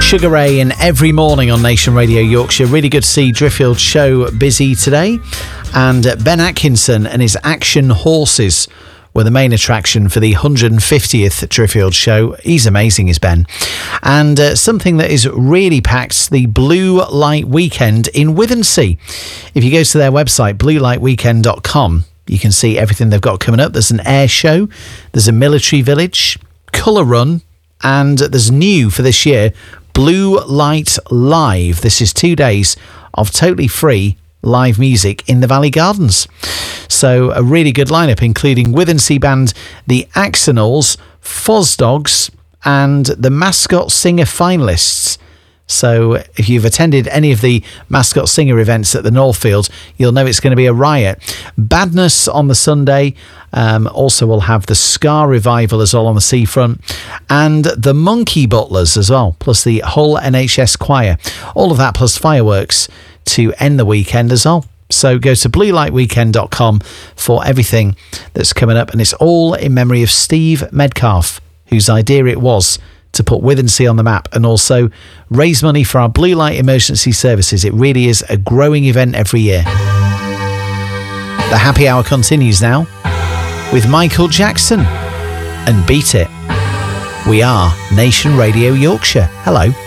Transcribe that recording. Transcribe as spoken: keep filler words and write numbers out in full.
Sugar Ray and every morning on Nation Radio Yorkshire. Really good to see Driffield Show busy today. And Ben Atkinson and his Action Horses were the main attraction for the one hundred fiftieth Driffield Show. He's amazing, is Ben. And uh, something that is really packed, the Blue Light Weekend in Withensea. If you go to their website, blue light weekend dot com, you can see everything they've got coming up. There's an air show, there's a military village, colour run, and there's new for this year, Blue Light Live. This is two days of totally free live music in the Valley Gardens. So a really good lineup, including Withensea band The Axonals, Fozdogs, and the Mascot Singer finalists. So if you've attended any of the Mascot Singer events at the Northfield, you'll know it's going to be a riot. Badness on the Sunday. Um, also, we'll have the Scar Revival as well on the seafront, and the Monkey Butlers as well, plus the Hull N H S Choir. All of that plus fireworks to end the weekend as well. So go to blue light weekend dot com for everything that's coming up, and it's all in memory of Steve Medcalf, whose idea it was to put Withensea on the map and also raise money for our Blue Light Emergency Services. It really is a growing event every year. The happy hour continues now with Michael Jackson and Beat It. We are Nation Radio Yorkshire. Hello.